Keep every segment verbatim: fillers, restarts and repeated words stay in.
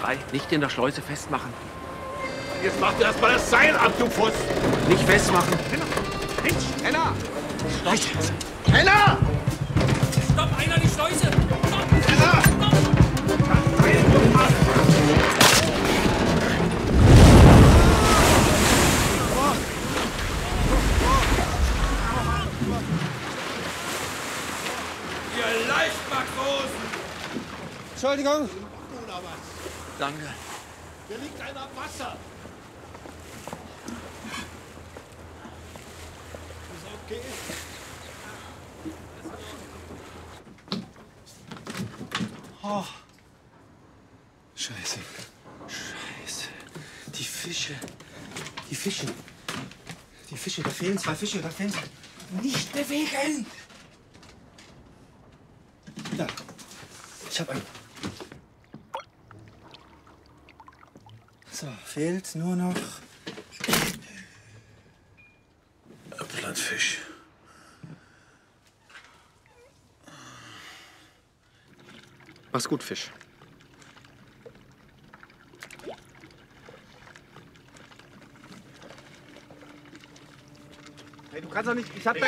Polizei. Nicht in der Schleuse festmachen. Jetzt mach dir erst mal das Seil ab, du Fuß! Nicht festmachen. Henna! Stopp! Henna! Stopp, einer die Schleuse! Stopp! Henna! Stopp! Das Seil gemacht! Ihr Leichtmatrosen! Entschuldigung. Danke. Hier liegt einer am Wasser. Ist okay? Oh. Scheiße. Scheiße. Die Fische. Die Fische. Die Fische, da fehlen zwei Fische, da fehlen sie. Nicht bewegen! Da. Ich hab einen. So, fehlt nur noch Plattfisch. Mach's gut, Fisch. Hey, du kannst doch nicht. Ich hab da.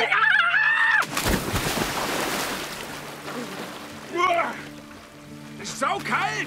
Ist saukalt!